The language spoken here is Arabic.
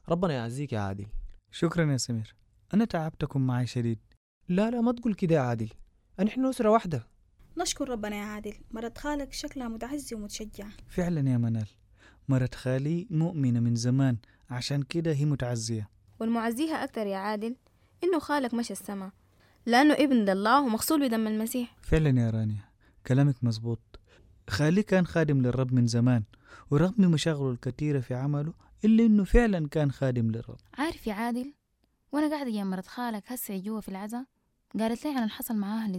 ربنا يعزيك يا عادل. شكرا يا سمير، أنا تعبتكم معي شديد. لا لا، ما تقول كده يا عادل، نحن أسرة واحدة. نشكر ربنا يا عادل، مرت خالك شكلها متعزي ومتشجع. فعلا يا منال، مرت خالي مؤمنة من زمان، عشان كده هي متعزية. والمعزيها أكتر يا عادل إنه خالك مشى السما، لأنه ابن الله ومغسول بدم المسيح. فعلا يا رانيا، كلامك مزبوط. خالي كان خادم للرب من زمان، ورغم مشاغله الكثيرة في عمله إلا إنه فعلا كان خادم للرب. عارف يا عادل، وأنا قاعدة جنب مرت خالك هسه جوا في العزا، قالت لي عن اللي حصل معاها اللي